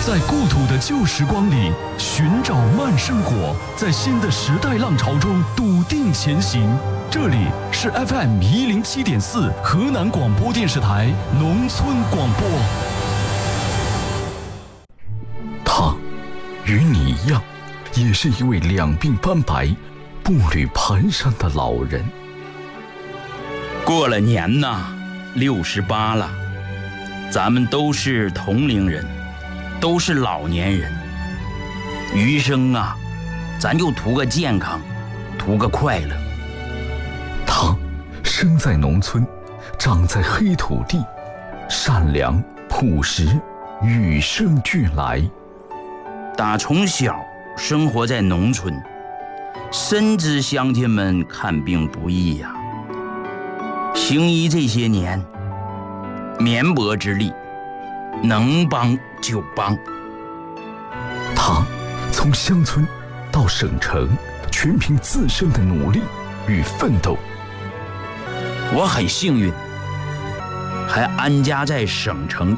在故土的旧时光里寻找慢生活，在新的时代浪潮中笃定前行。这里是 FM107.4 河南广播电视台农村广播。他与你一样，也是一位两鬓斑白、步履蹒跚的老人。 过了年呐，68了，咱们都是同龄人，都是老年人。余生啊，咱就图个健康，图个快乐。 他生在农村，长在黑土地，善良朴实，与生俱来。 打从小生活在农村，深知乡亲们看病不易呀。行医这些年，绵薄之力，能帮就帮。 他从乡村到省城，全凭自身的努力与奋斗。 我很幸运，还安家在省城。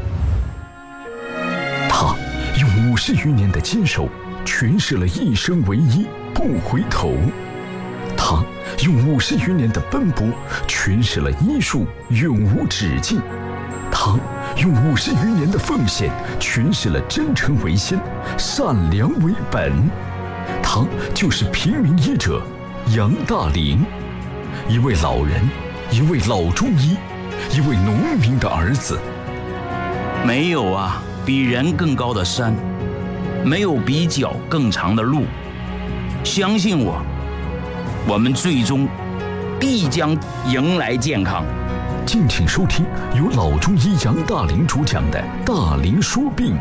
他用50余年的坚守，诠释了一生为一，不回头。他用50余年的奔波，诠释了医术永无止境。他用50余年的奉献，诠释了真诚为先，善良为本。他就是平民医者杨大林，一位老人，一位老中医，一位农民的儿子。 没有啊比人更高的山，没有比脚更长的路。相信我，我们最终必将迎来健康。 敬请收听由老中医杨大林主讲的《大林说病》。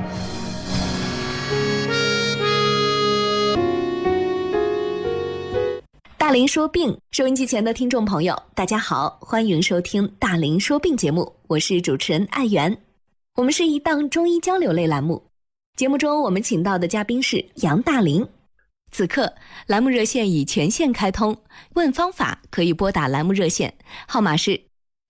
大林说病，收音机前的听众朋友，大家好，欢迎收听大林说病节目，我是主持人艾媛。我们是一档中医交流类栏目，节目中我们请到的嘉宾是杨大林。此刻栏目热线已全线开通，问方法可以拨打栏目热线，号码是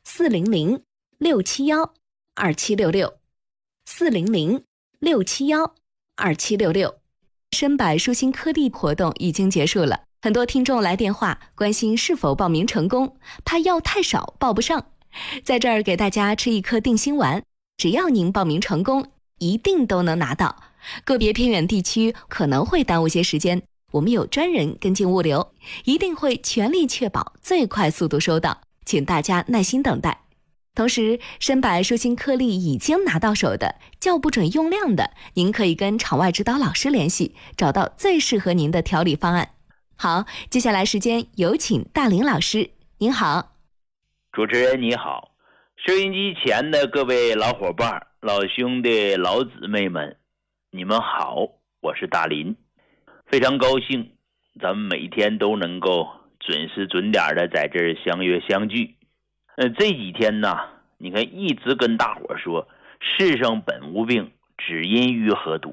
400-671-2766，400-671-2766。深柏舒心颗粒活动已经结束了，很多听众来电话关心是否报名成功，怕药太少报不上。在这儿给大家吃一颗定心丸，只要您报名成功，一定都能拿到。个别偏远地区可能会耽误些时间，我们有专人跟进物流，一定会全力确保最快速度收到，请大家耐心等待。同时，深柏舒心颗粒已经拿到手的，叫不准用量的，您可以跟场外指导老师联系，找到最适合您的调理方案。好，接下来时间有请大林老师。您好。 主持人你好，收音机前的各位老伙伴、老兄弟、老姊妹们，你们好，我是大林。非常高兴咱们每天都能够准时准点的在这儿相约相聚。这几天呢，你看一直跟大伙说，世上本无病，只因欲何毒。